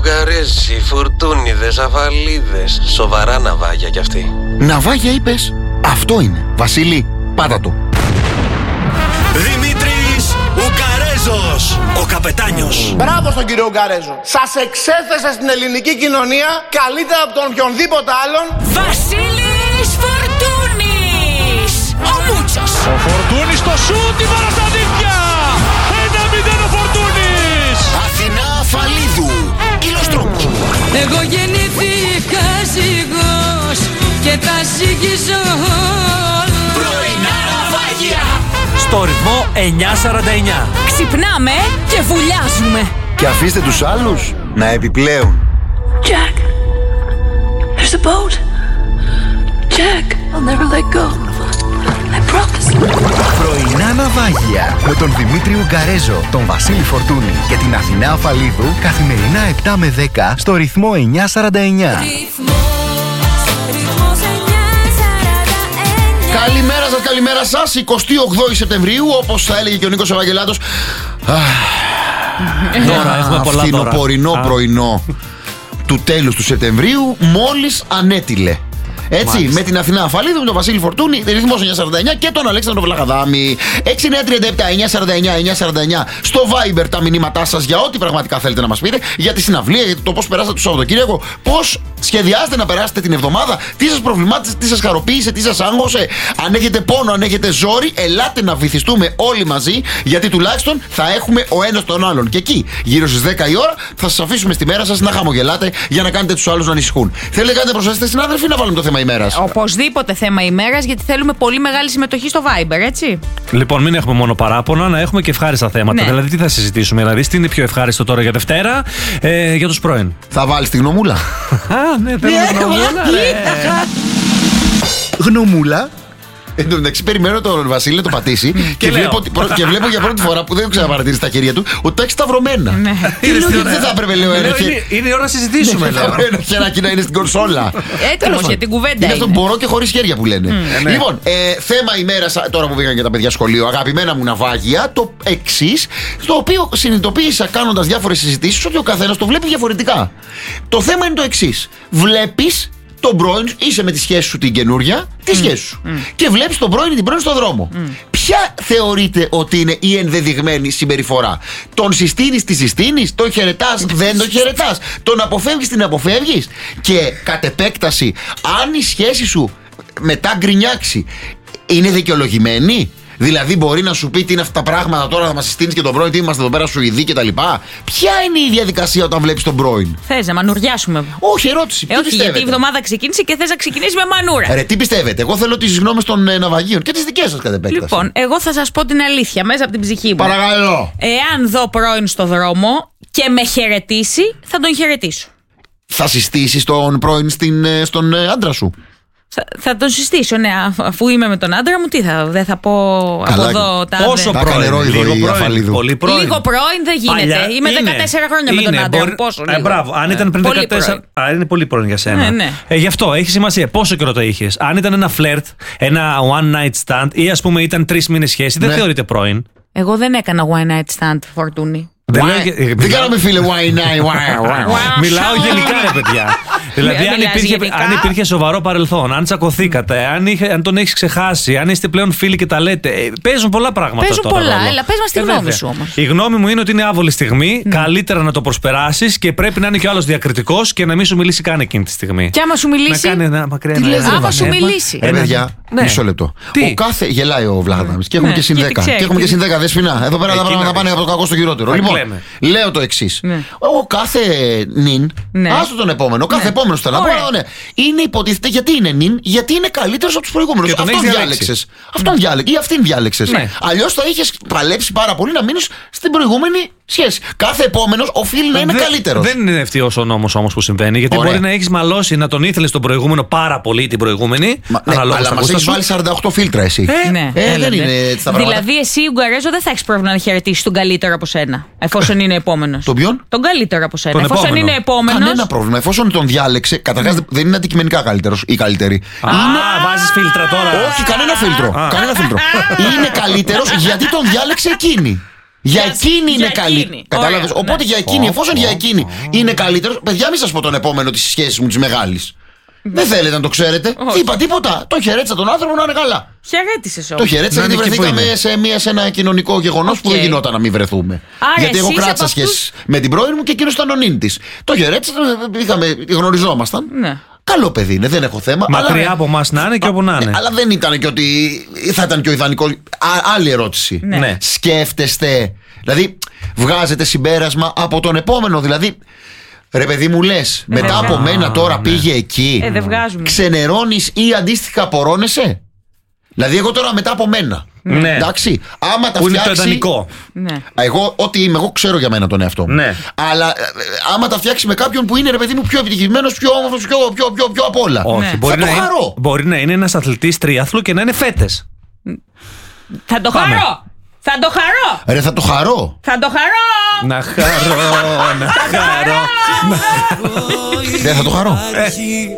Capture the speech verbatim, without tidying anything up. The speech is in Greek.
Ουγγαρέζοι, φουρτούνιδες, αφαλίδες. Σοβαρά ναυάγια κι αυτοί. Ναυάγια είπες? Αυτό είναι. Βασίλη, πάτα το. Δημήτρης Ουγγαρέζος, ο καπετάνιος. Μπράβο στον κύριο Ουγγαρέζο. Σας εξέθεσε στην ελληνική κοινωνία καλύτερα από τον οποιονδήποτε άλλον. Βασίλης Φορτούνης, ο Μούτσος. Ο Φορτούνης στο σούτ, τη βάρα στα δίχτυα. Ένα μηδέν ο Φορτούνης. Αθηνά Αφαλίδου, Ηλοστρόμου. Εγώ γεννήθηκα ζυγός και θα ζυγίζω. Πρωινά ναυάγια. Στο ρυθμό εννιά σαράντα εννιά. Ξυπνάμε και βουλιάζουμε. Και αφήστε τους άλλους να επιπλέουν. Jack, there's a boat. Jack, I'll never let go. I promise. Πρωινά ναυάγια με τον Δημήτρη Ουγγαρέζο, τον Βασίλη Φορτούνη και την Αθηνά Αφαλίδου καθημερινά επτά με δέκα στο ρυθμό εννιά σαράντα εννιά. Καλημέρα σας, καλημέρα σας. εικοστή όγδοη Σεπτεμβρίου, όπως θα έλεγε και ο Νίκος Ευαγγελάτος. Δώρα, έχουμε πολλά δώρα. Φθινοπορεινό πρωινό του τέλους του Σεπτεμβρίου μόλις ανέτειλε. Έτσι, μάλιστα. Με την Αθηνά Αφαλίδου, με τον Βασίλη Φορτούνη, ρυθμός εννιά σαράντα εννιά και τον Αλέξανδρο Βλαχαδάμη. έξι εννιά τρία επτά εννιά σαράντα εννιά εννιά σαράντα εννιά στο Viber τα μηνύματά σας για ό,τι πραγματικά θέλετε να μας πείτε. Για τη συναυλία, για το πώς περάσατε το Σαββατοκύριακο, πώς σχεδιάζετε να περάσετε την εβδομάδα, τι σας προβλημάτισε, τι σας χαροποίησε, τι σας άγχωσε. Αν έχετε πόνο, αν έχετε ζόρι, ελάτε να βυθιστούμε όλοι μαζί, γιατί τουλάχιστον θα έχουμε ο ένας τον άλλον. Και εκεί, γύρω στις δέκα η ώρα, θα σας αφήσουμε στη μέρα σας να χαμογελάτε για να κάνετε τους άλλους να ανησυχούν. Θέλετε κάτι να προσθέσετε, συνάδελφοι, να βάλουμε το θέμα ημέρας? Οπωσδήποτε θέμα ημέρας, γιατί θέλουμε πολύ μεγάλη συμμετοχή στο Viber, έτσι. Λοιπόν, μην έχουμε μόνο παράπονα, να έχουμε και ευχάριστα θέματα. Ναι. Δηλαδή, τι θα συζητήσουμε, δηλαδή, τι είναι πιο ευχάριστο τώρα για Δευτέρα, ε, για τους πρώην. Θα βάλεις τη γνωμούλα? Α, ναι, θέλω γνωμούλα. Γνωμούλα. Εν τω μεταξύ, περιμένω τον Βασίλη να το πατήσει και, βλέπω, και βλέπω για πρώτη φορά που δεν το ξαναπαρατήρησει στα χέρια του ότι τα έχει σταυρωμένα. Δεν θα έπρεπε, λέω, ένα χέρι. Είναι η ώρα να συζητήσουμε, λέω. Ένα χεράκι να είναι στην κονσόλα. Έτοιμος για την κουβέντα. Είναι αυτό μπορώ και χωρίς χέρια που λένε. Λοιπόν, θέμα ημέρα τώρα που πήγαν και τα παιδιά σχολείο, αγαπημένα μου ναυάγια, το εξής, το οποίο συνειδητοποίησα κάνοντας διάφορες συζητήσεις ότι ο καθένας το βλέπει διαφορετικά. Το θέμα είναι το εξής. Βλέπεις τον πρώην, είσαι με τη σχέση σου την καινούρια, τη mm. σχέση σου. Mm. Και βλέπεις τον πρώην ή την πρώην στον δρόμο. Mm. Ποια θεωρείτε ότι είναι η ενδεδειγμένη συμπεριφορά? Τον συστήνεις, τη συστήνεις, τον χαιρετάς, δεν τον χαιρετάς, τον αποφεύγεις, την αποφεύγεις? Και κατ' επέκταση, αν η σχέση σου μετά γκρινιάξει, είναι δικαιολογημένη? Δηλαδή, μπορεί να σου πει τι είναι αυτά τα πράγματα τώρα, θα μας συστήνεις και τον πρώην, τι είμαστε εδώ πέρα Σουηδοί κτλ. Ποια είναι η διαδικασία όταν βλέπεις τον πρώην? Θες να μανουριάσουμε? Όχι, ερώτηση. Ε, όχι, γιατί η εβδομάδα ξεκίνησε και θες να ξεκινήσει με μανούρα. Ρε, τι πιστεύετε? Εγώ θέλω τις γνώμες των ε, ναυαγίων και τις δικές σας κατ' επέκταση. Λοιπόν, εγώ θα σας πω την αλήθεια μέσα από την ψυχή μου. Παρακαλώ. Εάν δω πρώην στο δρόμο και με χαιρετήσει, θα τον χαιρετήσω. Θα συστήσεις τον πρώην στην, στον ε, άντρα σου? Θα, θα τον συστήσω, ναι, αφού είμαι με τον άντρα μου, τι θα, δεν θα πω. Καλά, από εδώ τα πόσο δε... πρώην, λίγο πρώην, πολύ πρώην. Λίγο πρώην δεν γίνεται. Παλιά, είμαι είναι, δεκατέσσερα χρόνια είναι, με τον άντρα μου. Πόσο λίγο. Ε, μπράβο, αν ήταν πριν πολύ δεκατέσσερα. Α, είναι πολύ πρώην για σένα. Ναι, ναι. Ε, γι' αυτό έχει σημασία πόσο καιρό το είχες. Αν ήταν ένα φλερτ, ένα one night stand ή ας πούμε ήταν τρεις μήνες σχέση, δεν ναι. θεωρείται πρώην. Εγώ δεν έκανα one night stand, Φορτούνη. Δεν, Why, δεν κάναμε φίλε why night, μιλάω γενικά, ρε παιδιά. Δηλαδή, αν υπήρχε, αν υπήρχε σοβαρό παρελθόν, αν τσακωθήκατε, αν, είχε, αν τον έχεις ξεχάσει, αν είστε πλέον φίλοι και τα λέτε. Παίζουν πολλά πράγματα. Παίζουν τώρα, πολλά, ρόλο. Έλα, πες μας τη γνώμη σου όμως. Η γνώμη μου είναι ότι είναι άβολη στιγμή. Mm. Καλύτερα να το προσπεράσεις και πρέπει να είναι και ο άλλος διακριτικός και να μην σου μιλήσει καν εκείνη τη στιγμή. Και άμα σου μιλήσει. Να κάνει ένα μακριά. Άμα σου μιλήσει. Ε, παιδιά, μισό λεπτό. Ο κάθε γελάει ο Βλαχαδάμης και έχουμε και συν δέκα. Και έχουμε και συν δέκα, δεσποινά. Εδώ πέρα τα πράγματα πάνε από το κακό στο χειρότερο. Λοιπόν, λέω το εξής. Ο κάθε νυν, άστο τον επόμενο, κάθε επόμενο θέλω να πω, είναι υποτίθεται γιατί είναι νυν, γιατί είναι καλύτερος από τους προηγούμενους. Αυτόν διάλεξες. Αυτόν διάλεξες ή αυτήν διάλεξες. Αλλιώς θα είχες παλέψει πάρα πολύ να μείνεις στην προηγούμενη σχέση. Κάθε επόμενος οφείλει να είναι καλύτερος. Δεν είναι ευτυχώς ο νόμος όμως που συμβαίνει, γιατί μπορεί να έχεις μαλώσει να τον ήθελες τον προηγούμενο πάρα πολύ την προηγούμενη. Αλλά μας έχεις βάλει σαράντα οκτώ φίλτρα εσύ. Δεν είναι έτσι τα πράγματα. Δηλαδή εσύ, Ουγγαρέζο, δεν θα έχεις πρόβλημα να χαιρετήσεις τον καλύτερο από σένα, εφόσον είναι επόμενος. Τον ποιον? Τον καλύτερο από σένα. Εφόσον επόμενο. είναι επόμενος. Κανένα πρόβλημα. Εφόσον τον διάλεξε, καταρχάς δεν είναι αντικειμενικά καλύτερος ή καλύτερη. Α, είναι... βάζεις φίλτρα τώρα. Όχι, κανένα φίλτρο. κανένα φίλτρο. Είναι καλύτερος γιατί τον διάλεξε εκείνη. Για Για- εκείνη για είναι καλή. εκείνη. Κατάλαβες. Ωραία, Οπότε ναι. για εκείνη, Ω, εφόσον ω, για ω. εκείνη είναι καλύτερο. Παιδιά, μην σας πω τον επόμενο τη σχέση μου τη μεγάλη. Δεν θέλετε να το ξέρετε. Όχι. Είπα τίποτα. Το χαιρέτησα τον άνθρωπο να είναι καλά. Χαιρέτησε Το όμως. χαιρέτησα Να γιατί είναι εκεί που βρεθήκαμε είναι. σε, μια, σε ένα κοινωνικό γεγονός Οκ. που δεν γινόταν να μην βρεθούμε. Άρα γιατί εγώ εσείς κράτησα από αυτούς- σχέση με την πρώην μου και εκείνο ήταν ο νυν της. Το χαιρέτησα, το- είχαμε, γνωριζόμασταν. Ναι. Καλό παιδί είναι, δεν έχω θέμα. Μακριά αλλά- από εμά να είναι και όπου να είναι. Ναι, αλλά δεν ήταν και ότι θα ήταν και ο ιδανικό. Α, άλλη ερώτηση. Ναι. Ναι. Σκέφτεστε. Δηλαδή, βγάζετε συμπέρασμα από τον επόμενο. Δηλαδή, ρε παιδί μου λες, μετά δεν από βγάζω. μένα τώρα πήγε εκεί. Ε, δεν βγάζουμε. Ξενερώνεις ή αντίστοιχα απορρώνεσαι. Δηλαδή, εγώ τώρα μετά από μένα. Ναι. Εντάξει. Άμα τα Που είναι το φτιάξει. ιδανικό. Ναι. Εγώ, ό,τι είμαι, εγώ ξέρω για μένα τον εαυτό μου. Ναι. Αλλά ε, ε, άμα τα φτιάξει με κάποιον που είναι, ρε παιδί μου, πιο επιτυχημένος, πιο όμορφος, πιο, πιο, πιο, πιο απ' όλα. Όχι, Ναι. μπορεί, Θα το να είναι, χαρώ. μπορεί να είναι ένα αθλητή τριάθλου και να είναι φέτε. Θα το Πάμε. χαρώ! Θα το χαρώ! Ρε, θα το χαρώ. Θα το χαρώ! Να χαρώ, να χαρώ. Δεν θα το χαρώ.